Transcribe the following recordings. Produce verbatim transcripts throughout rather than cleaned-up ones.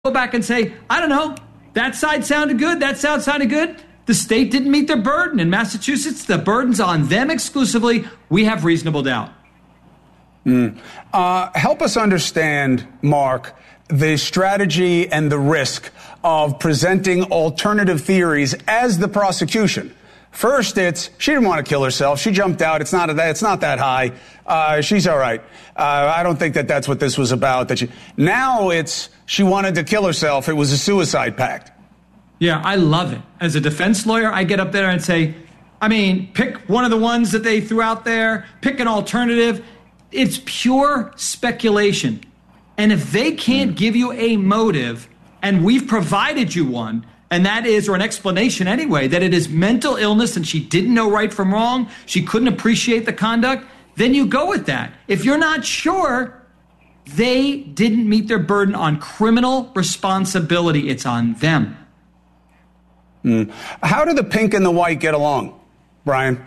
go back and say, I don't know, that side sounded good, that side sounded good. The state didn't meet their burden. In Massachusetts, the burden's on them exclusively. We have reasonable doubt. Mm. Uh, help us understand, Mark, the strategy and the risk of presenting alternative theories as the prosecution. First, it's she didn't want to kill herself. She jumped out. It's not a, it's not that high. Uh, she's all right. Uh, I don't think that that's what this was about. That she, now it's she wanted to kill herself. It was a suicide pact. Yeah, I love it. As a defense lawyer, I get up there and say, I mean, pick one of the ones that they threw out there. Pick an alternative. It's pure speculation. And if they can't give you a motive, and we've provided you one, and that is, or an explanation anyway, that it is mental illness and she didn't know right from wrong, she couldn't appreciate the conduct, then you go with that. If you're not sure, they didn't meet their burden on criminal responsibility. It's on them. Mm. How do the pink and the white get along, Brian?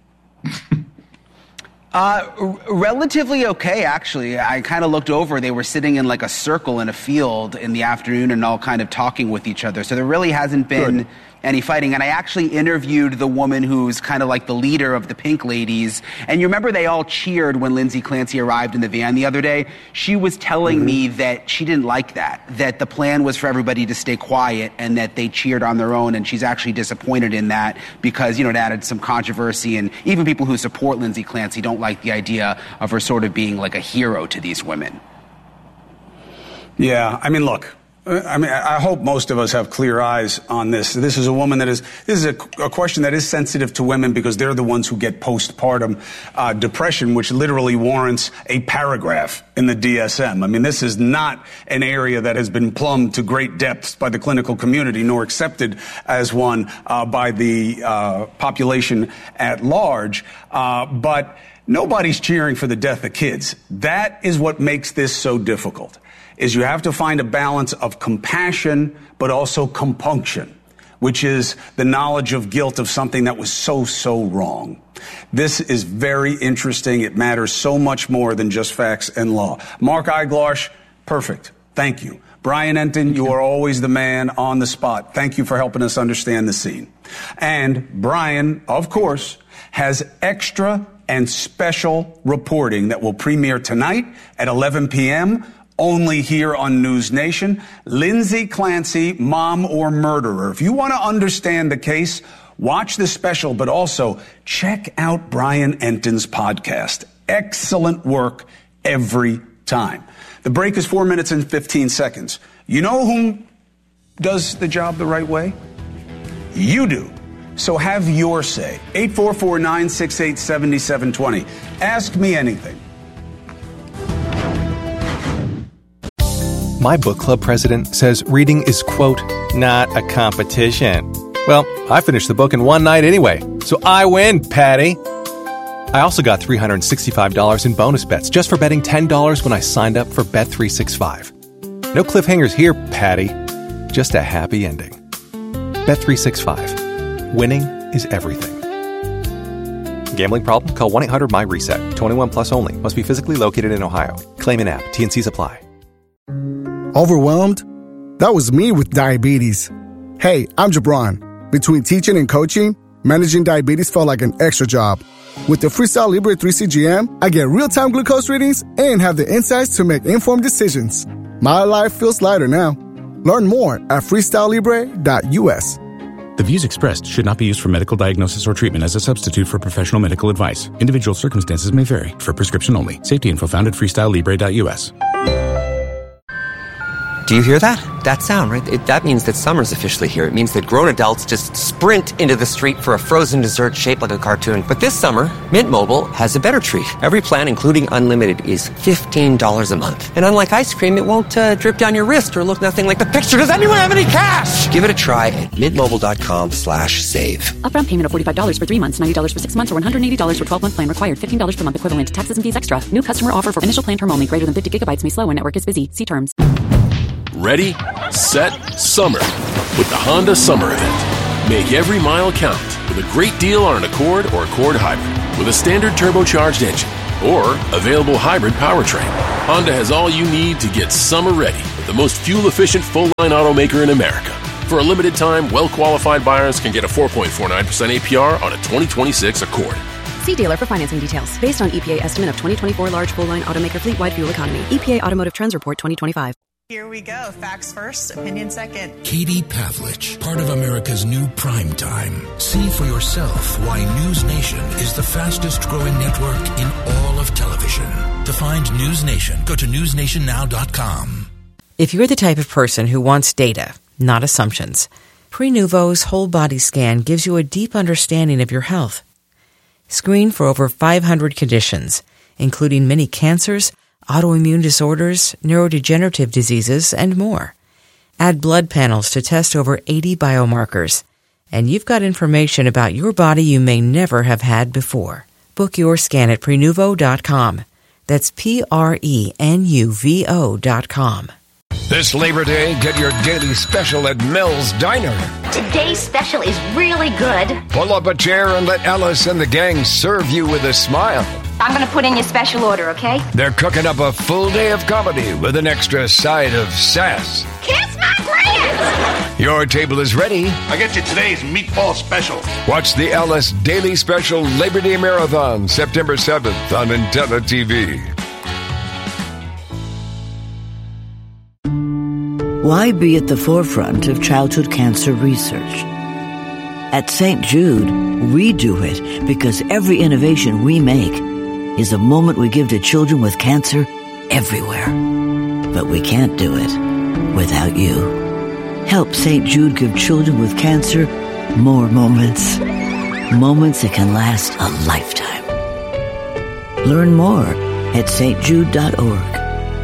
Uh, r- relatively okay, actually. I kind of looked over. They were sitting in like a circle in a field in the afternoon and all kind of talking with each other. So there really hasn't been Good. any fighting. And I actually interviewed the woman who's kind of like the leader of the Pink Ladies. And you remember they all cheered when Lindsay Clancy arrived in the van the other day? She was telling mm-hmm. me that she didn't like that, that the plan was for everybody to stay quiet and that they cheered on their own. And she's actually disappointed in that because, you know, it added some controversy. And even people who support Lindsay Clancy don't like the idea of her sort of being like a hero to these women. Yeah, I mean, look, I mean, I hope most of us have clear eyes on this. This is a woman that is, this is a, a question that is sensitive to women because they're the ones who get postpartum uh, depression, which literally warrants a paragraph in the D S M. I mean, this is not an area that has been plumbed to great depths by the clinical community, nor accepted as one uh, by the uh, population at large. Uh, but nobody's cheering for the death of kids. That is what makes this so difficult, is you have to find a balance of compassion, but also compunction, which is the knowledge of guilt of something that was so, so wrong. This is very interesting. It matters so much more than just facts and law. Mark Eiglarsh, perfect. Thank you. Brian Entin, you are always the man on the spot. Thank you for helping us understand the scene. And Brian, of course, has extra and special reporting that will premiere tonight at eleven p.m., only here on News Nation. Lindsay Clancy, Mom or Murderer. If you want to understand the case, watch the special, but also check out Brian Entin's podcast. Excellent work every time. The break is four minutes and fifteen seconds. You know who does the job the right way? You do. So have your say. eight four four, nine six eight, seven seven two zero. Ask me anything. My book club president says reading is, quote, not a competition. Well, I finished the book in one night anyway, so I win, Patty. I also got three hundred sixty-five dollars in bonus bets just for betting ten dollars when I signed up for Bet three sixty-five. No cliffhangers here, Patty. Just a happy ending. Bet three sixty-five. Winning is everything. Gambling problem? Call one eight hundred M Y reset. twenty-one plus only. Must be physically located in Ohio. Claim in app. T and C's apply. Overwhelmed? That was me with diabetes. Hey, I'm Jabron. Between teaching and coaching, managing diabetes felt like an extra job. With the Freestyle Libre three C G M, I get real-time glucose readings and have the insights to make informed decisions. My life feels lighter now. Learn more at freestyle libre dot u s. The views expressed should not be used for medical diagnosis or treatment as a substitute for professional medical advice. Individual circumstances may vary. For prescription only. Safety info found at freestyle libre dot u s. Do you hear that? That sound, right? It, that means that summer's officially here. It means that grown adults just sprint into the street for a frozen dessert shaped like a cartoon. But this summer, Mint Mobile has a better treat. Every plan, including unlimited, is fifteen dollars a month. And unlike ice cream, it won't uh, drip down your wrist or look nothing like the picture. Does anyone have any cash? Give it a try at mintmobile.com slash save. Upfront payment of forty-five dollars for three months, ninety dollars for six months, or one hundred eighty dollars for twelve-month plan required. fifteen dollars per month equivalent. Taxes and fees extra. New customer offer for initial plan term only. Greater than fifty gigabytes may slow when network is busy. See terms. Ready, set, summer with the Honda Summer Event. Make every mile count with a great deal on an Accord or Accord Hybrid with a standard turbocharged engine or available hybrid powertrain. Honda has all you need to get summer ready with the most fuel-efficient full-line automaker in America. For a limited time, well-qualified buyers can get a four point four nine percent A P R on a twenty twenty-six Accord. See dealer for financing details. Based on E P A estimate of twenty twenty-four large full-line automaker fleet-wide fuel economy. E P A Automotive Trends Report twenty twenty-five. Here we go. Facts first, opinion second. Katie Pavlich, part of America's new prime time. See for yourself why News Nation is the fastest growing network in all of television. To find News Nation, go to news nation now dot com. If you're the type of person who wants data, not assumptions, Prenuvo's whole body scan gives you a deep understanding of your health. Screen for over five hundred conditions, including many cancers, autoimmune disorders, neurodegenerative diseases, and more. Add blood panels to test over eighty biomarkers, and you've got information about your body you may never have had before. Book your scan at prenuvo dot com. That's P R E N U V O dot com. This Labor Day, get your daily special at Mel's Diner. Today's special is really good. Pull up a chair and let Ellis and the gang serve you with a smile. I'm going to put in your special order, okay? They're cooking up a full day of comedy with an extra side of sass. Kiss my grits! Your table is ready. I get you today's meatball special. Watch the Ellis Daily Special Labor Day Marathon, September seventh on Intella T V. Why be at the forefront of childhood cancer research? At Saint Jude, we do it because every innovation we make is a moment we give to children with cancer everywhere. But we can't do it without you. Help Saint Jude give children with cancer more moments. Moments that can last a lifetime. Learn more at s t jude dot org.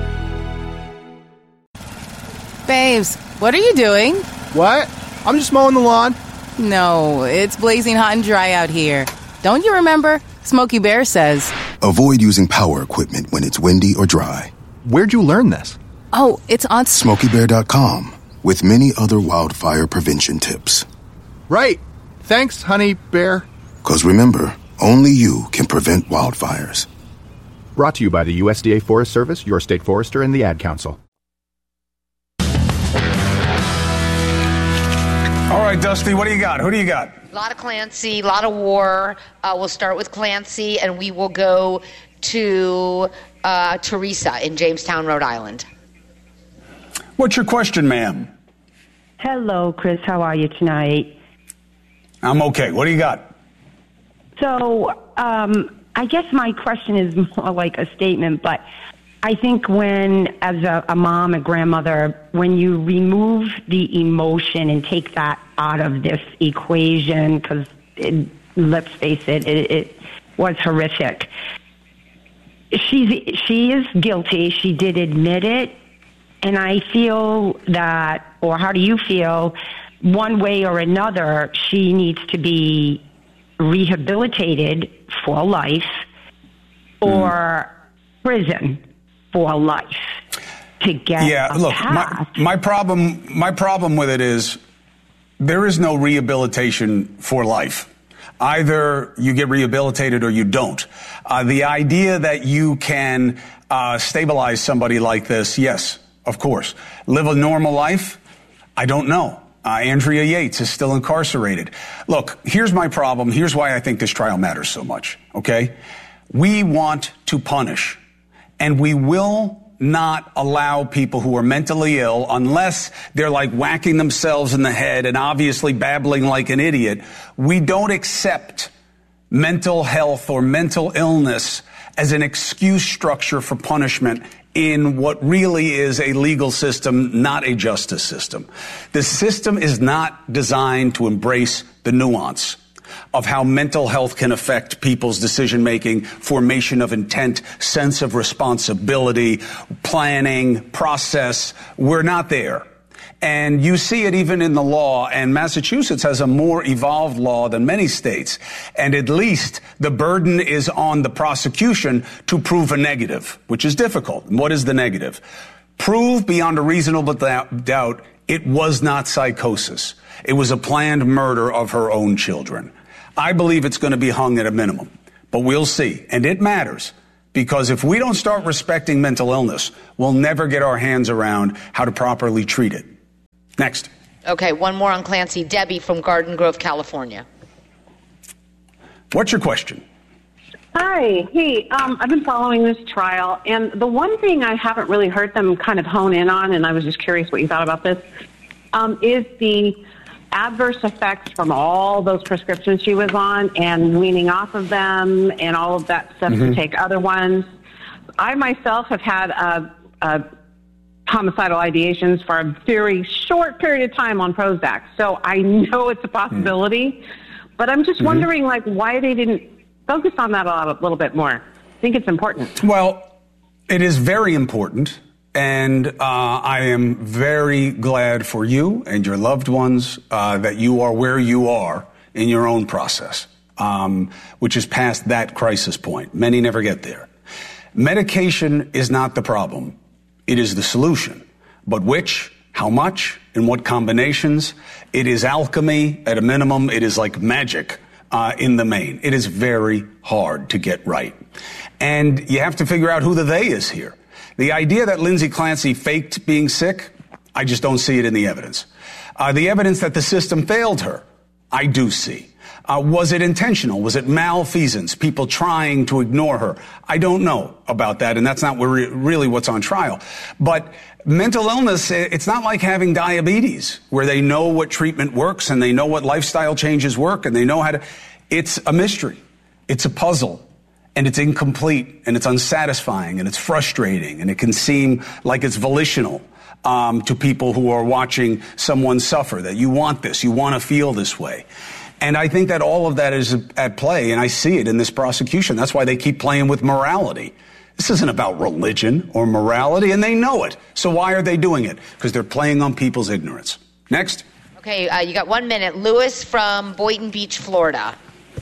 Babes, what are you doing? What? I'm just mowing the lawn. No, it's blazing hot and dry out here. Don't you remember? Smokey Bear says, avoid using power equipment when it's windy or dry. Where'd you learn this? Oh, it's on smokey bear dot com with many other wildfire prevention tips. Right. Thanks, honey bear. Because remember, only you can prevent wildfires. Brought to you by the U S D A Forest Service, your state forester, and the Ad Council. All right, Dusty, what do you got? Who do you got? A lot of Clancy, a lot of war. Uh, we'll start with Clancy, and we will go to uh, Teresa in Jamestown, Rhode Island. What's your question, ma'am? Hello, Chris. How are you tonight? I'm okay. What do you got? So, um, I guess my question is more like a statement, but I think when, as a, a mom, a grandmother, when you remove the emotion and take that out of this equation, because let's face it, it, it was horrific. She's, she is guilty. She did admit it. And I feel that, or how do you feel, one way or another, she needs to be rehabilitated for life or mm. prison for life to get yeah, a look, path. my, my problem my problem with it is there is no rehabilitation for life. Either you get rehabilitated or you don't. Uh, the idea that you can uh, stabilize somebody like this, yes, of course. Live a normal life? I don't know. Uh, Andrea Yates is still incarcerated. Look, here's my problem. Here's why I think this trial matters so much, okay? We want to punish. And we will not allow people who are mentally ill, unless they're like whacking themselves in the head and obviously babbling like an idiot. We don't accept mental health or mental illness as an excuse structure for punishment in what really is a legal system, not a justice system. The system is not designed to embrace the nuance of how mental health can affect people's decision-making, formation of intent, sense of responsibility, planning, process. We're not there. And you see it even in the law, and Massachusetts has a more evolved law than many states. And at least the burden is on the prosecution to prove a negative, which is difficult. And what is the negative? Prove beyond a reasonable doubt it was not psychosis. It was a planned murder of her own children. I believe it's going to be hung at a minimum, but we'll see. And it matters Because if we don't start respecting mental illness, we'll never get our hands around how to properly treat it. Next. Okay, one more on Clancy. Debbie from Garden Grove, California. What's your question? Hi. Hey, um, I've been following this trial, and the one thing I haven't really heard them kind of hone in on, and I was just curious what you thought about this, um, is the adverse effects from all those prescriptions she was on and weaning off of them and all of that stuff mm-hmm. to take other ones. I myself have had a, a homicidal ideations for a very short period of time on Prozac, so I know it's a possibility, mm-hmm. but I'm just mm-hmm. wondering, like, why they didn't focus on that a, lot, a little bit more. I think it's important. Well, it is very important. And uh, I am very glad for you and your loved ones uh, that you are where you are in your own process, um, which is past that crisis point. Many never get there. Medication is not the problem. It is the solution. But which, how much, in what combinations? It is alchemy at a minimum. It is like magic uh, in the main. It is very hard to get right. And you have to figure out who the they is here. The idea that Lindsay Clancy faked being sick, I just don't see it in the evidence. Uh, the evidence that the system failed her, I do see. Uh, was it intentional? Was it malfeasance? People trying to ignore her? I don't know about that, and that's not re- really what's on trial. But mental illness, it's not like having diabetes, where they know what treatment works, and they know what lifestyle changes work, and they know how to... It's a mystery. It's a puzzle. And it's incomplete, and it's unsatisfying, and it's frustrating, and it can seem like it's volitional um, to people who are watching someone suffer, that you want this, you want to feel this way. And I think that all of that is at play, and I see it in this prosecution. That's why they keep playing with morality. This isn't about religion or morality, and they know it. So why are they doing it? Because they're playing on people's ignorance. Next. Okay, uh, you got one minute. Lewis from Boynton Beach, Florida.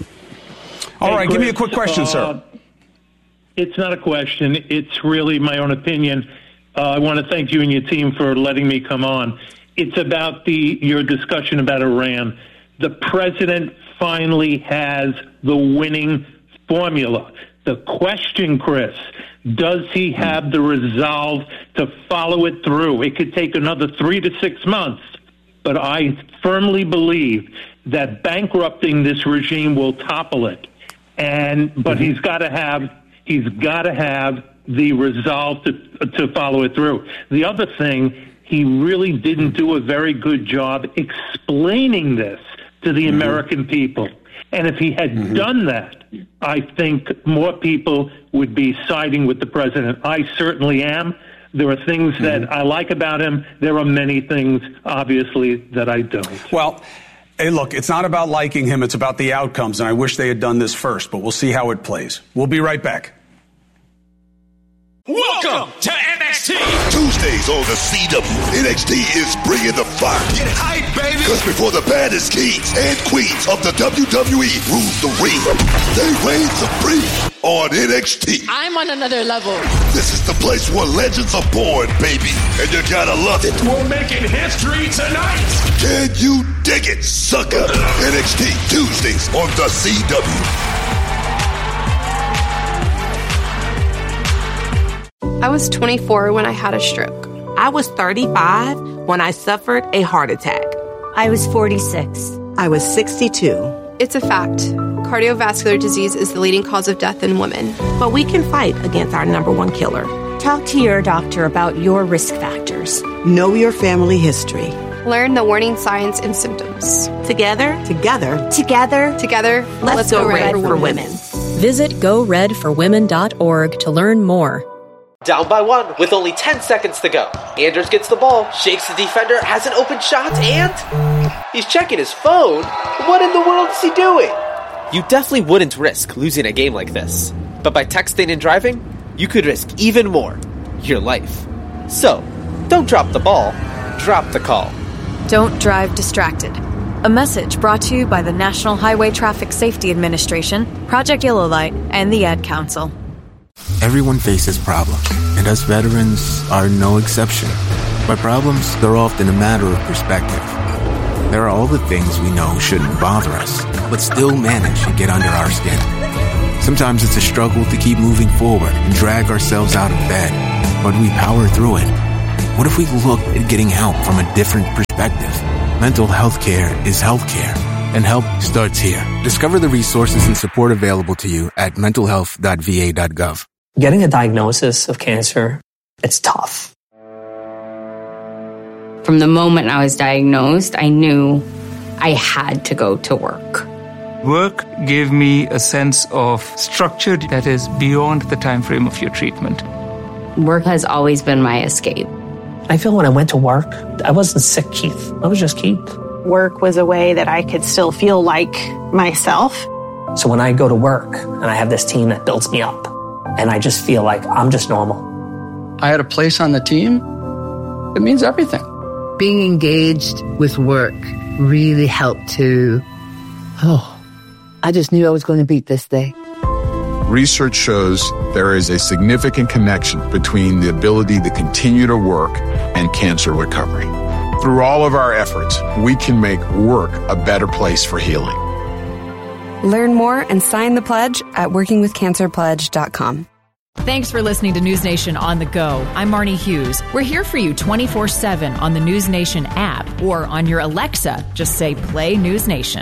All hey, right, Chris, give me a quick question, uh, sir. It's not a question. It's really my own opinion. Uh, I want to thank you and your team for letting me come on. It's about the your discussion about Iran. The president finally has the winning formula. The question, Chris, does he have the resolve to follow it through? It could take another three to six months, but I firmly believe that bankrupting this regime will topple it. And but mm-hmm. he's got to have he's got to have the resolve to to follow it through. The other thing, he really didn't do a very good job explaining this to the mm-hmm. American people. And if he had mm-hmm. done that, I think more people would be siding with the president. I certainly am. There are things mm-hmm. that I like about him. There are many things, obviously, that I don't. Well, hey, look, it's not about liking him. It's about the outcomes, and I wish they had done this first, but we'll see how it plays. We'll be right back. Welcome to N X T. Tuesdays on the C W, N X T is bringing the fire. Get hype, baby. Because before the baddest kings and queens of the W W E rule the ring, they reign supreme on N X T. I'm on another level. This is the place where legends are born, baby, and you gotta love it. We're making history tonight. Can you dig it, sucker? N X T Tuesdays on the C W. I was twenty-four when I had a stroke. I was thirty-five when I suffered a heart attack. I was forty-six. I was sixty-two. It's a fact. Cardiovascular disease is the leading cause of death in women. But we can fight against our number one killer. Talk to your doctor about your risk factors. Know your family history. Learn the warning signs and symptoms. Together, together, together, together, let's, let's go, go red, red for, for women. women. Visit go red for women dot org to learn more. Down by one with only ten seconds to go. Anders gets the ball, shakes the defender, has an open shot, and he's checking his phone. What in the world is he doing? You definitely wouldn't risk losing a game like this. But by texting and driving, you could risk even more, your life. So, don't drop the ball, drop the call. Don't drive distracted. A message brought to you by the National Highway Traffic Safety Administration, Project Yellow Light, and the Ad Council. Everyone faces problems, and us veterans are no exception. But problems, they're often a matter of perspective. There are all the things we know shouldn't bother us, but still manage to get under our skin. Sometimes it's a struggle to keep moving forward and drag ourselves out of bed, but we power through it. What if we looked at getting help from a different perspective? Mental health care is health care, and help starts here. Discover the resources and support available to you at mental health dot v a dot gov. Getting a diagnosis of cancer, it's tough. From the moment I was diagnosed, I knew I had to go to work. Work gave me a sense of structure that is beyond the time frame of your treatment. Work has always been my escape. I feel when I went to work, I wasn't sick, Keith. I was just Keith. Work was a way that I could still feel like myself. So when I go to work and I have this team that builds me up, and I just feel like I'm just normal. I had a place on the team. It means everything. Being engaged with work really helped to, oh, I just knew I was going to beat this day. Research shows there is a significant connection between the ability to continue to work and cancer recovery. Through all of our efforts, we can make work a better place for healing. Learn more and sign the pledge at working with cancer pledge dot com. Thanks for listening to News Nation on the go. I'm Marnie Hughes. We're here for you twenty-four seven on the News Nation app or on your Alexa. Just say play News Nation.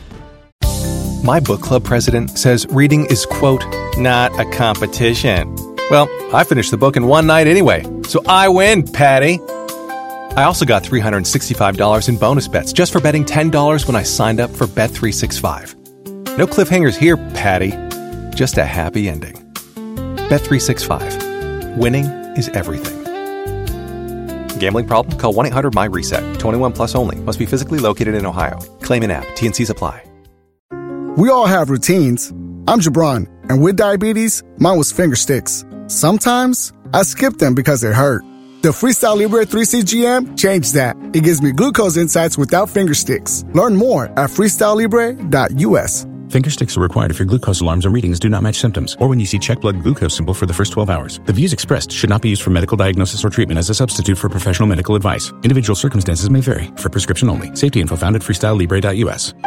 My book club president says reading is, quote, not a competition. Well, I finished the book in one night anyway, so I win, Patty. I also got three hundred sixty-five dollars in bonus bets just for betting ten dollars when I signed up for Bet three sixty-five. No cliffhangers here, Patty. Just a happy ending. Bet three sixty-five. Winning is everything. Gambling problem? Call one eight hundred my reset. twenty-one plus only. Must be physically located in Ohio. Claim in app. T and C's apply. We all have routines. I'm Jabron, and with diabetes, mine was finger sticks. Sometimes I skip them because they hurt. The Freestyle Libre three C G M changed that. It gives me glucose insights without finger sticks. Learn more at freestyle libre dot u s. Finger sticks are required if your glucose alarms or readings do not match symptoms, or when you see check blood glucose symbol for the first twelve hours. The views expressed should not be used for medical diagnosis or treatment as a substitute for professional medical advice. Individual circumstances may vary. For prescription only. Safety info found at freestyle libre dot u s.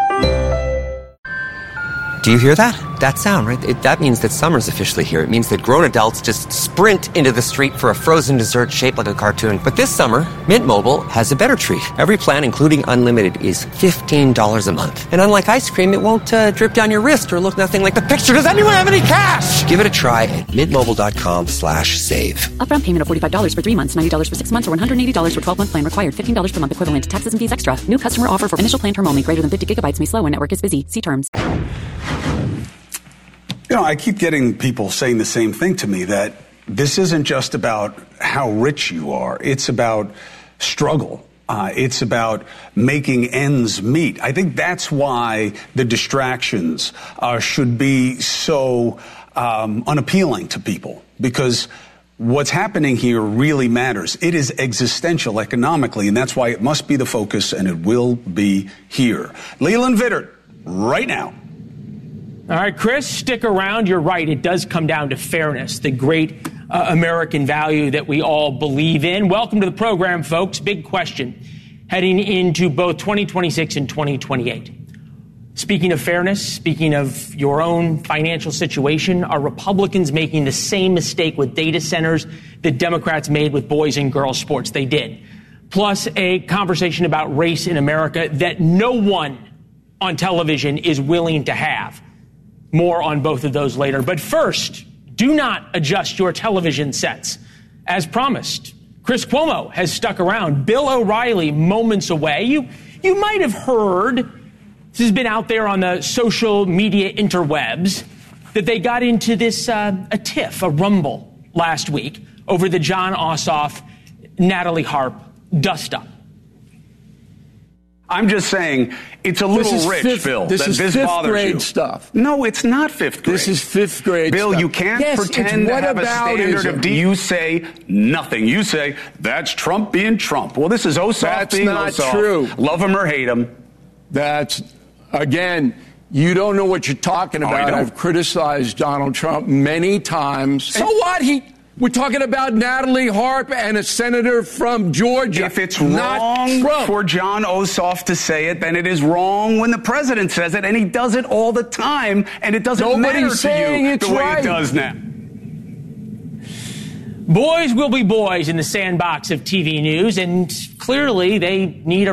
Do you hear that? That sound, right? It, that means that summer's officially here. It means that grown adults just sprint into the street for a frozen dessert shaped like a cartoon. But this summer, Mint Mobile has a better treat. Every plan, including unlimited, is fifteen dollars a month. And unlike ice cream, it won't uh, drip down your wrist or look nothing like the picture. Does anyone have any cash? Give it a try at mintmobile.com slash save. Upfront payment of forty-five dollars for three months, ninety dollars for six months, or one hundred eighty dollars for twelve-month plan required. fifteen dollars per month equivalent. Taxes and fees extra. New customer offer for initial plan term only. Greater than fifty gigabytes may slow when network is busy. See terms. You know, I keep getting people saying the same thing to me, that this isn't just about how rich you are. It's about struggle. Uh, it's about making ends meet. I think that's why the distractions uh, should be so um, unappealing to people, because what's happening here really matters. It is existential economically, and that's why it must be the focus, and it will be here. Leland Vittert, right now. All right, Chris, stick around. You're right. It does come down to fairness, the great uh, American value that we all believe in. Welcome to the program, folks. Big question heading into both twenty twenty-six and twenty twenty-eight. Speaking of fairness, speaking of your own financial situation, are Republicans making the same mistake with data centers that Democrats made with boys and girls sports? They did. Plus, a conversation about race in America that no one on television is willing to have. More on both of those later. But first, do not adjust your television sets. As promised, Chris Cuomo has stuck around. Bill O'Reilly moments away. You, you might have heard, this has been out there on the social media interwebs, that they got into this, uh, a tiff, a rumble last week over the Jon Ossoff, Natalie Harp dust-up. I'm just saying, it's a little rich, fifth, Bill. This that is this fifth bothers grade you. stuff. No, it's not fifth grade. This is fifth grade Bill, stuff. you can't yes, pretend to have a standard ism. of D. You say nothing. You say, that's Trump being Trump. Well, this is Ossoff That's being not Ossoff. true. Love him or hate him. That's, again, you don't know what you're talking about. Oh, I've criticized Donald Trump many times. So what? He We're talking about Natalie Harp and a senator from Georgia. If it's not wrong Trump. for John Ossoff to say it, then it is wrong when the president says it, and he does it all the time, and it doesn't Nobody's matter to saying you it's the way right. it does now. Boys will be boys in the sandbox of T V news, and clearly they need a